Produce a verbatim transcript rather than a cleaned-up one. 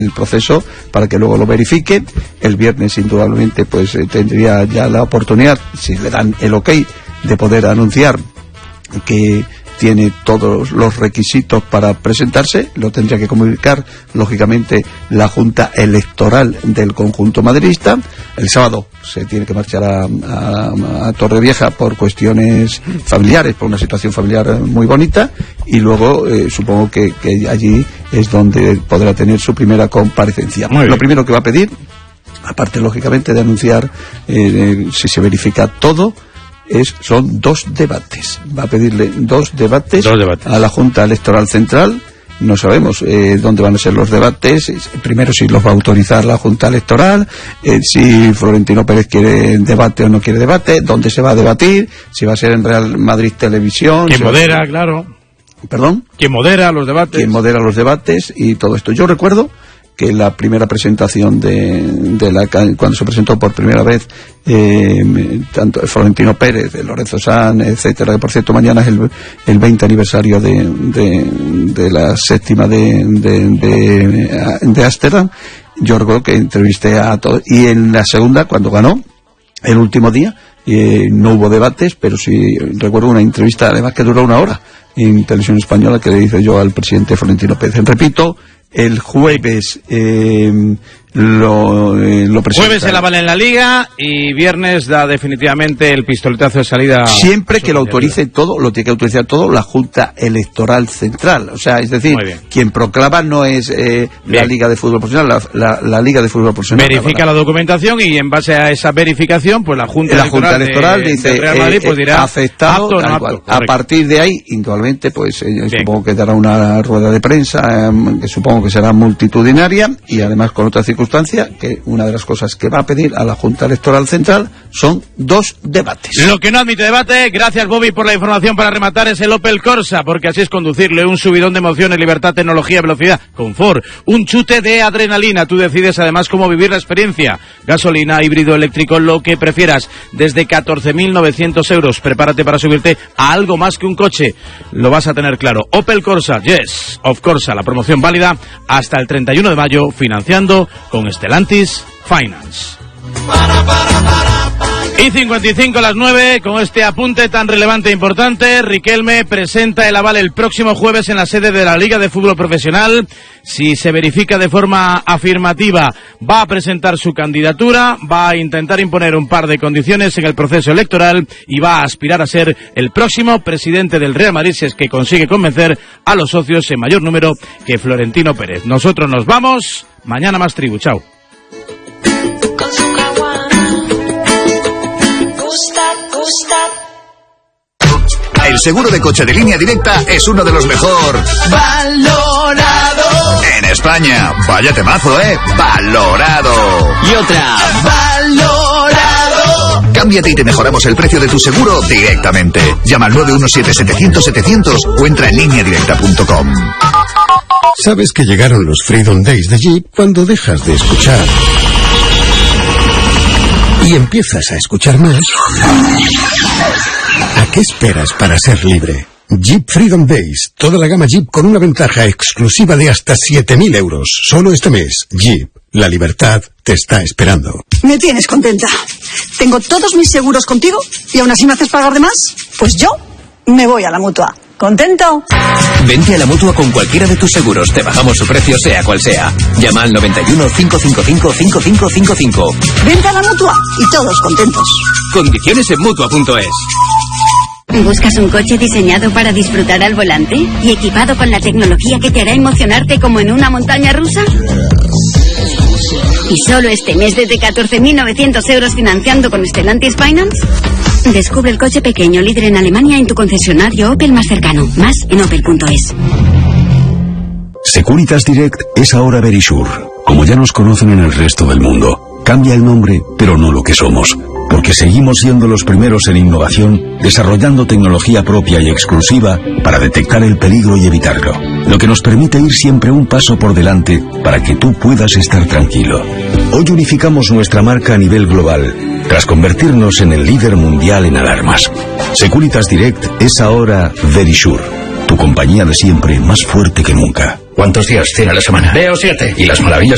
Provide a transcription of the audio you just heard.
el proceso para que luego lo verifiquen. El viernes indudablemente pues eh, tendría ya la oportunidad, si le dan el ok, de poder anunciar que tiene todos los requisitos para presentarse. Lo tendría que comunicar lógicamente la Junta Electoral del conjunto madridista. El sábado se tiene que marchar a, a, a Torrevieja por cuestiones familiares, por una situación familiar muy bonita, y luego eh, supongo que, que allí es donde podrá tener su primera comparecencia. Lo primero que va a pedir, aparte lógicamente de anunciar eh, si se verifica todo, Es, son dos debates. Va a pedirle dos debates, dos debates a la Junta Electoral Central. No sabemos eh, dónde van a ser los debates. Primero, si los va a autorizar la Junta Electoral, eh, si Florentino Pérez quiere debate o no quiere debate, dónde se va a debatir, si va a ser en Real Madrid Televisión. ¿Quién modera, a... claro? ¿Perdón? ¿Quién modera los debates? ¿Quién modera los debates y todo esto? Yo recuerdo que la primera presentación de, de la cuando se presentó por primera vez eh, tanto Florentino Pérez, Lorenzo Sanz, etcétera, que por cierto mañana es el, el veinte aniversario de, de, de la séptima de de, de, de Ámsterdam. Yo recuerdo que entrevisté a todos, y en la segunda, cuando ganó el último día, eh, no hubo debates, pero sí recuerdo una entrevista además que duró una hora en Televisión Española, que le hice yo al presidente Florentino Pérez. Repito, el jueves eh, lo, eh, lo presenta. Jueves el aval en la Liga y viernes da definitivamente el pistoletazo de salida. Siempre que lo autorice todo, lo tiene que autorizar todo la Junta Electoral Central. O sea, es decir, quien proclama no es eh, la Liga de Fútbol Profesional, la, la, la Liga de Fútbol Profesional. Verifica la, la documentación y en base a esa verificación, pues la Junta la Electoral, Junta Electoral de, dice de Real Madrid, eh, pues dirá afectado, apto, no apto. apto, A partir de ahí, indudablemente, pues eh, supongo que dará una rueda de prensa, eh, que supongo que será multitudinaria, y además con otra circunstancia, que una de las cosas que va a pedir a la Junta Electoral Central son dos debates. Lo que no admite debate, gracias Bobby por la información para rematar, es el Opel Corsa, porque así es conducirle, un subidón de emociones, libertad, tecnología, velocidad, confort, un chute de adrenalina. Tú decides además cómo vivir la experiencia, gasolina, híbrido, eléctrico, lo que prefieras, desde catorce mil novecientos euros. Prepárate para subirte a algo más que un coche, lo vas a tener claro. Opel Corsa, yes, of Corsa, la promoción válida hasta el treinta y uno de mayo, financiando con Stellantis Finance. Y cincuenta y cinco a las nueve, con este apunte tan relevante e importante, Riquelme presenta el aval el próximo jueves en la sede de la Liga de Fútbol Profesional. Si se verifica de forma afirmativa, va a presentar su candidatura, va a intentar imponer un par de condiciones en el proceso electoral y va a aspirar a ser el próximo presidente del Real Madrid, si es que consigue convencer a los socios en mayor número que Florentino Pérez. Nosotros nos vamos, mañana más tribu, chao. El seguro de coche de Línea Directa es uno de los mejor valorados en España. Vaya temazo, ¿eh? Valorado. Y otra, valorado. Cámbiate y te mejoramos el precio de tu seguro directamente. Llama al nueve uno siete setecientos setecientos o entra en línea directa punto com. Sabes que llegaron los Freedom Days de Jeep cuando dejas de escuchar y empiezas a escuchar más. ¿A qué esperas para ser libre? Jeep Freedom Days. Toda la gama Jeep con una ventaja exclusiva de hasta siete mil euros. Solo este mes. Jeep. La libertad te está esperando. Me tienes contenta. Tengo todos mis seguros contigo y aún así me haces pagar de más. Pues yo me voy a la Mutua. ¿Contento? Vente a la Mutua con cualquiera de tus seguros. Te bajamos su precio sea cual sea. Llama al noventa y uno, cinco cinco cinco, cinco cinco cinco cinco. Vente a la Mutua y todos contentos. Condiciones en Mutua punto es. ¿Buscas un coche diseñado para disfrutar al volante y equipado con la tecnología que te hará emocionarte como en una montaña rusa? ¿Y solo este mes desde catorce mil novecientos euros financiando con Stellantis Finance? Descubre el coche pequeño líder en Alemania en tu concesionario Opel más cercano. Más en opel punto es. Securitas Direct es ahora Verisure. Como ya nos conocen en el resto del mundo, cambia el nombre, pero no lo que somos. Porque seguimos siendo los primeros en innovación, desarrollando tecnología propia y exclusiva para detectar el peligro y evitarlo. Lo que nos permite ir siempre un paso por delante para que tú puedas estar tranquilo. Hoy unificamos nuestra marca a nivel global, tras convertirnos en el líder mundial en alarmas. Securitas Direct es ahora Verisure, tu compañía de siempre más fuerte que nunca. ¿Cuántos días tiene la semana? Veo siete. ¿Y las maravillas